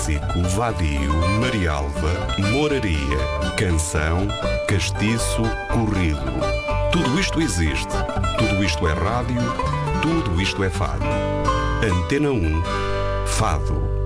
Clássico, vadio, marialva, moraria, canção, castiço, corrido. Tudo isto existe. Tudo isto é rádio. Tudo isto é fado. Antena 1, Fado.